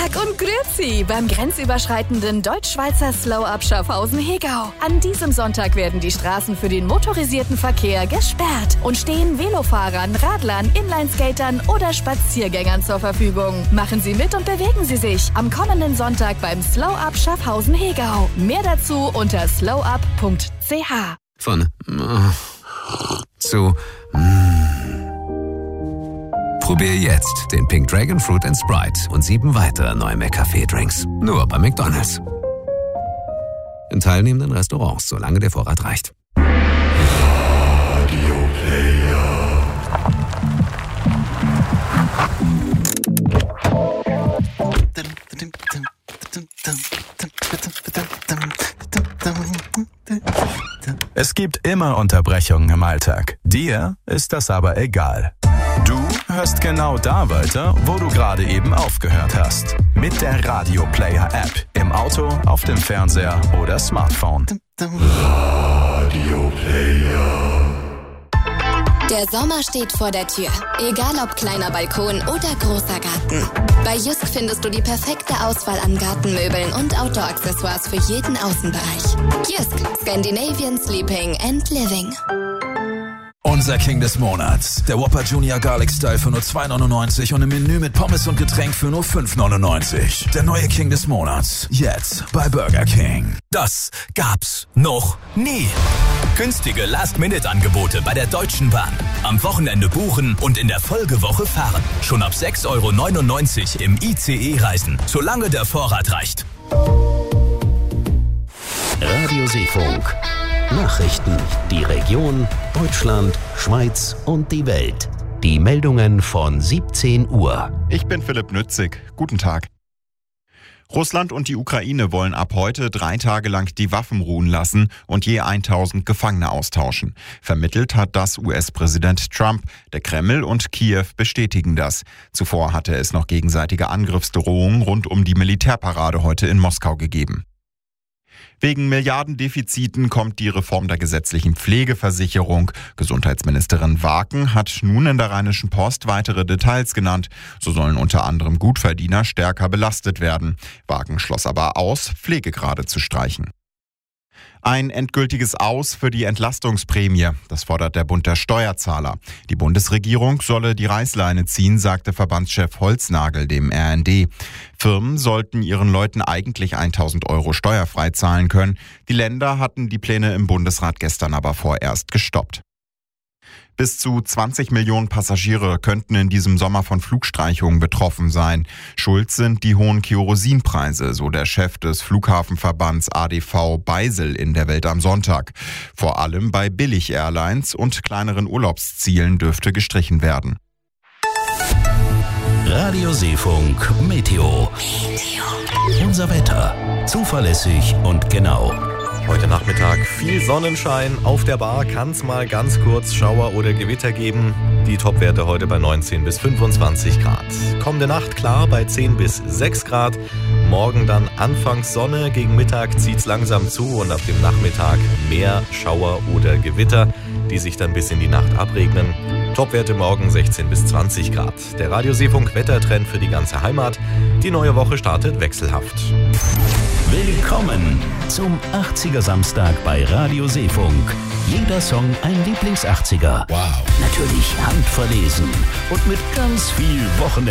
Tag und Grüezi beim grenzüberschreitenden Deutsch-Schweizer Slow-Up Schaffhausen-Hegau. An diesem Sonntag werden die Straßen für den motorisierten Verkehr gesperrt und stehen Velofahrern, Radlern, Inlineskatern oder Spaziergängern zur Verfügung. Machen Sie mit und bewegen Sie sich am kommenden Sonntag beim Slow-Up Schaffhausen-Hegau. Mehr dazu unter slowup.ch. Von zu Probier jetzt den Pink Dragon Fruit & Sprite und 7 weitere neue McCafé-Drinks. Nur bei McDonald's. In teilnehmenden Restaurants, solange der Vorrat reicht. Es gibt immer Unterbrechungen im Alltag. Dir ist das aber egal. Du hörst genau da weiter, wo du gerade eben aufgehört hast. Mit der Radio Player App. Im Auto, auf dem Fernseher oder Smartphone. Radio Player. Der Sommer steht vor der Tür. Egal ob kleiner Balkon oder großer Garten. Bei Jysk findest du die perfekte Auswahl an Gartenmöbeln und Outdoor-Accessoires für jeden Außenbereich. Jysk, Scandinavian Sleeping and Living. Unser King des Monats. Der Whopper Junior Garlic Style für nur 2,99 und im Menü mit Pommes und Getränk für nur 5,99. Der neue King des Monats. Jetzt bei Burger King. Das gab's noch nie. Günstige Last-Minute-Angebote bei der Deutschen Bahn. Am Wochenende buchen und in der Folgewoche fahren. Schon ab 6,99 € im ICE reisen, solange der Vorrat reicht. Radio Seefunk. Nachrichten, die Region, Deutschland, Schweiz und die Welt. Die Meldungen von 17 Uhr. Ich bin Philipp Nützig. Guten Tag. Russland und die Ukraine wollen ab heute 3 Tage lang die Waffen ruhen lassen und je 1000 Gefangene austauschen. Vermittelt hat das US-Präsident Trump. Der Kreml und Kiew bestätigen das. Zuvor hatte es noch gegenseitige Angriffsdrohungen rund um die Militärparade heute in Moskau gegeben. Wegen Milliardendefiziten kommt die Reform der gesetzlichen Pflegeversicherung. Gesundheitsministerin Waken hat nun in der Rheinischen Post weitere Details genannt. So sollen unter anderem Gutverdiener stärker belastet werden. Waken schloss aber aus, Pflegegrade zu streichen. Ein endgültiges Aus für die Entlastungsprämie. Das fordert der Bund der Steuerzahler. Die Bundesregierung solle die Reißleine ziehen, sagte Verbandschef Holznagel dem RND. Firmen sollten ihren Leuten eigentlich 1.000 € steuerfrei zahlen können. Die Länder hatten die Pläne im Bundesrat gestern aber vorerst gestoppt. Bis zu 20 Millionen Passagiere könnten in diesem Sommer von Flugstreichungen betroffen sein. Schuld sind die hohen Kerosinpreise, so der Chef des Flughafenverbands ADV Beisel in der Welt am Sonntag. Vor allem bei Billig-Airlines und kleineren Urlaubszielen dürfte gestrichen werden. Radio Seefunk Meteo. Unser Wetter. Zuverlässig und genau. Heute Nachmittag viel Sonnenschein. Auf der Bar kann es mal ganz kurz Schauer oder Gewitter geben. Die Topwerte heute bei 19 bis 25 Grad. Kommende Nacht klar bei 10 bis 6 Grad. Morgen dann anfangs Sonne. Gegen Mittag zieht es langsam zu und ab dem Nachmittag mehr Schauer oder Gewitter, die sich dann bis in die Nacht abregnen. Topwerte morgen 16 bis 20 Grad. Der Radio Seefunk Wettertrend für die ganze Heimat. Die neue Woche startet wechselhaft. Willkommen zum 80er Samstag bei Radio Seefunk. Jeder Song ein Lieblings-80er. Wow. Natürlich handverlesen und mit ganz viel Wochenende.